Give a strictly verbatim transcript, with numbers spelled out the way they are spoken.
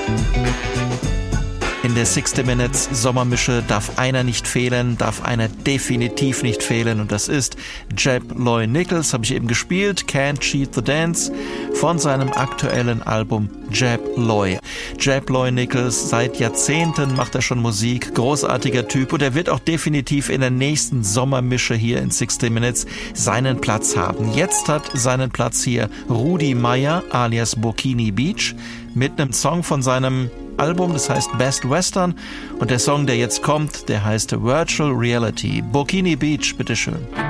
In der sixty Minutes Sommermische darf einer nicht fehlen, darf einer definitiv nicht fehlen und das ist Jeb Loy Nichols, habe ich eben gespielt, Can't Cheat the Dance von seinem aktuellen Album Jeb Loy. Jeb Loy Nichols, seit Jahrzehnten macht er schon Musik, großartiger Typ und er wird auch definitiv in der nächsten Sommermische hier in sixty Minutes seinen Platz haben. Jetzt hat seinen Platz hier Rudi Meyer alias Burkini Beach mit einem Song von seinem Album, das heißt Best Western und der Song, der jetzt kommt, der heißt Virtual Reality. Burkini Beach, bitteschön.